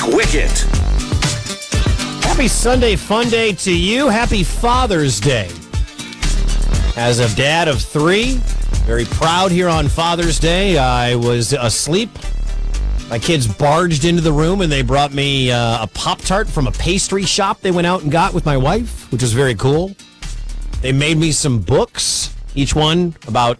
Wicket. Happy Sunday fun day to you. Happy Father's Day. As a dad of 3, very proud here on Father's Day. I was asleep. My kids barged into the room and they brought me a Pop-Tart from a pastry shop they went out and got with my wife, which was very cool. They made me some books, each one about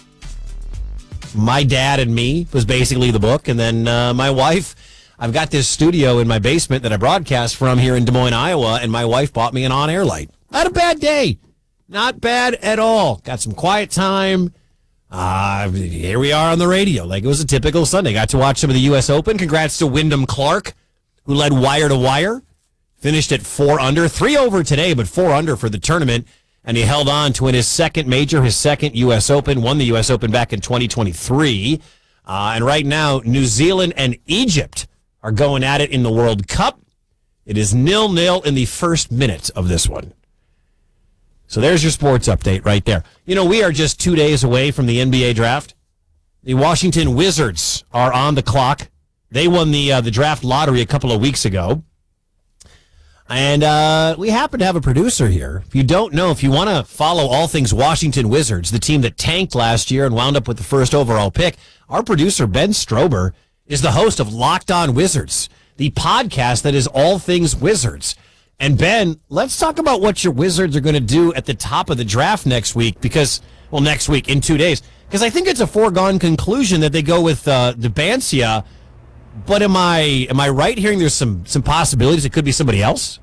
my dad and me was basically the book. And then my wife, I've got this studio in my basement that I broadcast from here in Des Moines, Iowa, and my wife bought me an on-air light. I had a bad day. Not bad at all. Got some quiet time. Here we are on the radio. Like it was a typical Sunday. Got to watch some of the U.S. Open. Congrats to Wyndham Clark, who led wire to wire. Finished at 4 under. 3 over today, but 4 under for the tournament. And he held on to win his second major, his second U.S. Open. Won the U.S. Open back in 2023. And right now, New Zealand and Egypt are going at it in the World Cup. It is 0-0 in the first minute of this one. So there's your sports update right there. You know, we are just 2 days away from the NBA draft. The Washington Wizards are on the clock. They won the draft lottery a couple of weeks ago. And we happen to have a producer here. If you don't know, if you want to follow all things Washington Wizards, the team that tanked last year and wound up with the first overall pick, our producer, Ben Strober, is the host of Locked On Wizards, the podcast that is all things Wizards. And Ben, let's talk about what your Wizards are going to do at the top of the draft next week, next week in 2 days, because I think it's a foregone conclusion that they go with Debancia. But am I right hearing there's some possibilities it could be somebody else?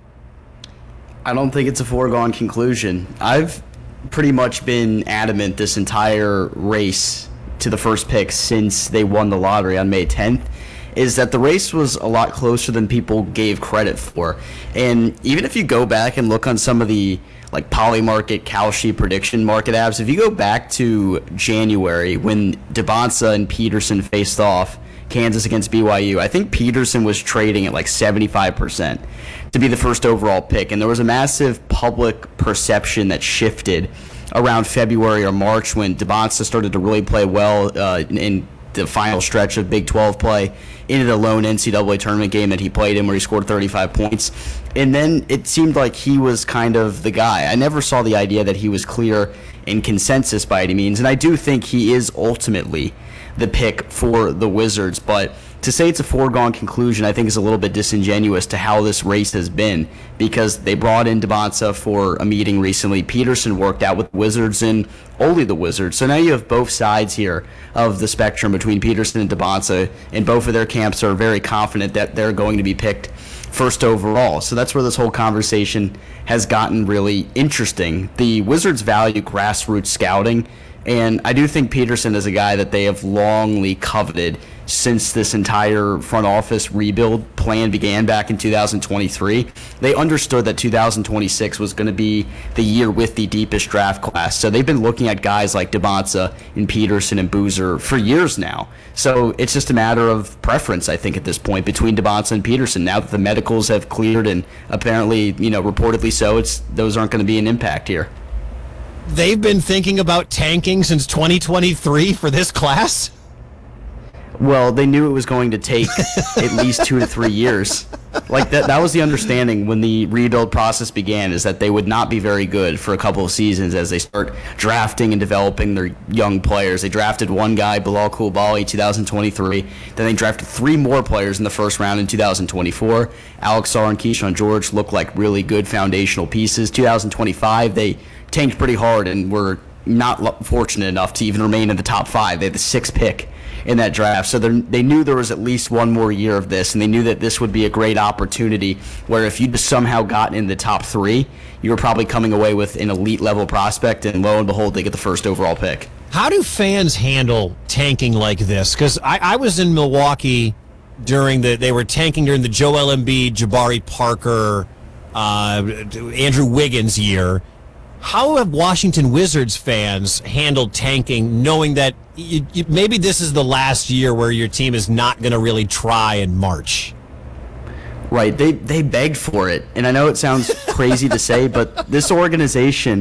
I don't think it's a foregone conclusion. I've pretty much been adamant this entire race to the first pick since they won the lottery on May 10th is that the race was a lot closer than people gave credit for. And even if you go back and look on some of the like Polymarket, Kalshi prediction market apps, if you go back to January when Debancia and Peterson faced off, Kansas against BYU, I think Peterson was trading at like 75% to be the first overall pick. And there was a massive public perception that shifted around February or March when Debancia started to really play well in the final stretch of Big 12 play into the lone NCAA tournament game that he played in where he scored 35 points. And then it seemed like he was kind of the guy. I never saw the idea that he was clear in consensus by any means. And I do think he is ultimately the pick for the Wizards, but to say it's a foregone conclusion I think is a little bit disingenuous to how this race has been, because they brought in Debancia for a meeting recently. Peterson worked out with Wizards and only the Wizards, so now you have both sides here of the spectrum between Peterson and Debancia, and both of their camps are very confident that they're going to be picked first overall. So that's where this whole conversation has gotten really interesting. The Wizards value grassroots scouting, and I do think Peterson is a guy that they have longly coveted since this entire front office rebuild plan began back in 2023. They understood that 2026 was going to be the year with the deepest draft class. So they've been looking at guys like Debancia and Peterson and Boozer for years now. So it's just a matter of preference, I think, at this point between Debancia and Peterson. Now that the medicals have cleared and apparently, reportedly so, those aren't going to be an impact here. They've been thinking about tanking since 2023 for this class? Well, they knew it was going to take at least 2 to 3 years. Like that was the understanding when the rebuild process began, is that they would not be very good for a couple of seasons as they start drafting and developing their young players. They drafted one guy, Bilal Coulibaly, 2023. Then they drafted 3 more players in the first round in 2024. Alex Sarr and Keyshawn George look like really good foundational pieces. 2025, they tanked pretty hard and were not fortunate enough to even remain in the top 5. They had the 6th pick in that draft. So they knew there was at least one more year of this, and they knew that this would be a great opportunity where if you just somehow got in the top 3, you were probably coming away with an elite level prospect, and lo and behold, they get the first overall pick. How do fans handle tanking like this? Because I was in Milwaukee they were tanking during the Joel Embiid, Jabari Parker, Andrew Wiggins year. How have Washington Wizards fans handled tanking, knowing that maybe this is the last year where your team is not going to really try in March? Right. They begged for it. And I know it sounds crazy to say, but this organization